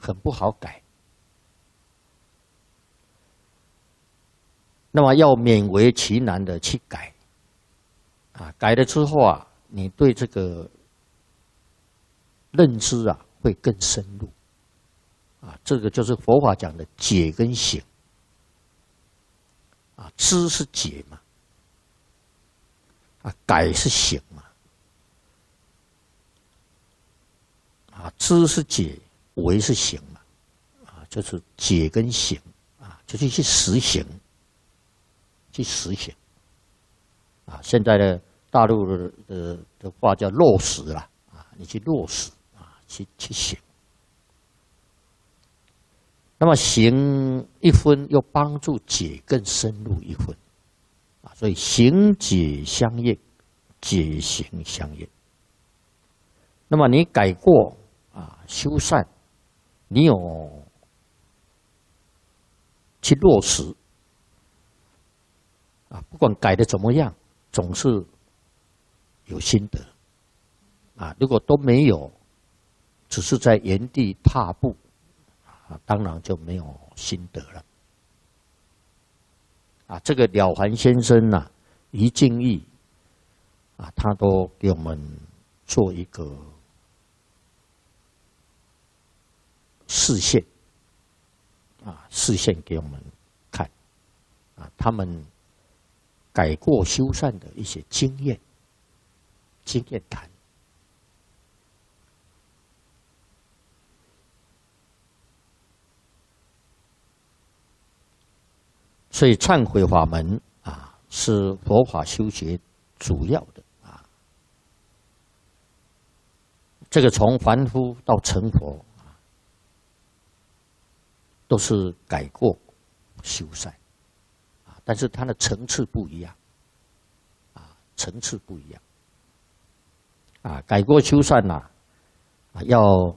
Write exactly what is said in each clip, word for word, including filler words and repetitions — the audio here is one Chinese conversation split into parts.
很不好改。那么要勉为其难的去改，啊，改了之后啊，你对这个认知啊会更深入，啊，这个就是佛法讲的解跟行，啊，知是解嘛，啊，改是行嘛，啊，知是解，为是行嘛，啊，就是解跟行，啊，就是去实行。去实行，啊，现在的大陆的的的话叫落实了，啊，你去落实，啊，去去行。那么行一分，又帮助解更深入一分，啊，所以行解相应，解行相应。那么你改过啊，修善，你有去落实。啊，不管改的怎么样，总是有心得。啊，如果都没有，只是在原地踏步，啊，当然就没有心得了。啊，这个了凡先生呐、啊，于敬义，啊，他都给我们做一个示现，啊，示现给我们看，啊，他们。改过修善的一些经验，经验谈。所以忏悔法门啊，是佛法修学主要的啊。这个从凡夫到成佛啊，都是改过修善。但是它的层次不一样，啊，层次不一样，啊，改过修善呐、啊，啊，要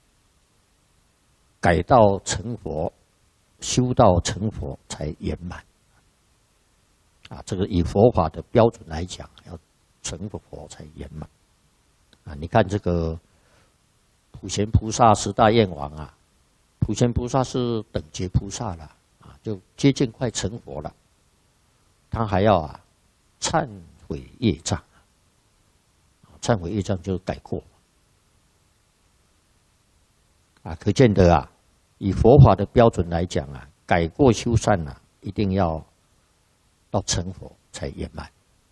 改到成佛，修到成佛才圆满，啊，这个以佛法的标准来讲，要成佛才圆满，啊，你看这个普贤菩萨十大愿王啊，普贤菩萨是等觉菩萨了，啊，就接近快成佛了。他还要啊，忏悔业障，忏悔业障就是改过，啊，可见得啊，以佛法的标准来讲啊，改过修善啊，一定要到成佛才圆满。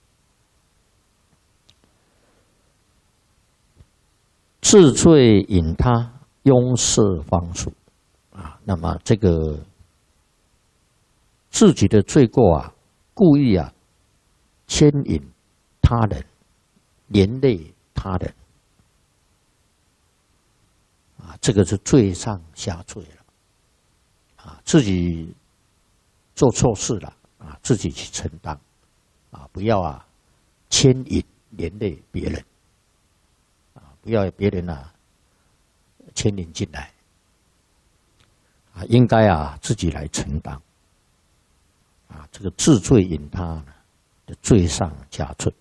治罪引他，拥摄方术，啊，那么这个自己的罪过啊。故意啊，牵引他人，连累他人，啊，这个是罪上加罪了，啊，自己做错事了，啊，自己去承担，啊，不要啊牵引连累别人，啊，不要别人啊牵引进来，啊，应该啊自己来承担。啊，这个治罪引他呢，的罪上加罪。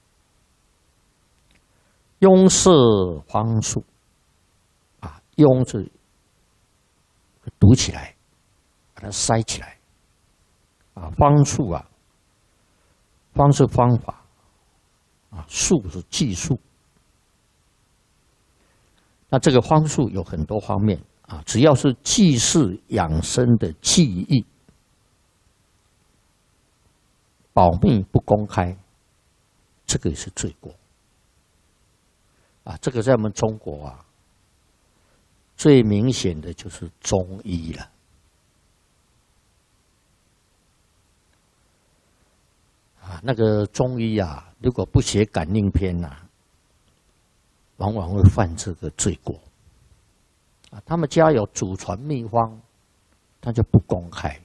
拥摄方术，啊，拥是堵起来，把它塞起来，啊，方术啊，方是方法，啊，术是技术。那这个方术有很多方面啊，只要是济世养生的技艺。保密不公开，这个也是罪过啊！这个在我们中国啊，最明显的就是中医了啊。那个中医啊，如果不写感应篇呐、啊，往往会犯这个罪过啊。他们家有祖传秘方，他就不公开。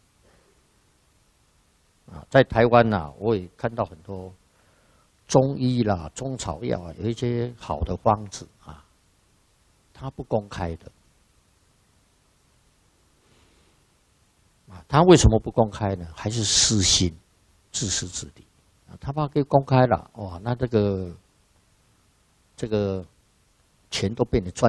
啊，在台湾呐、啊，我也看到很多中医啦、中草药啊，有一些好的方子啊，它不公开的。啊，他为什么不公开呢？还是私心、自私自利啊？他怕给公开了，哇，那这个这个钱都被你赚。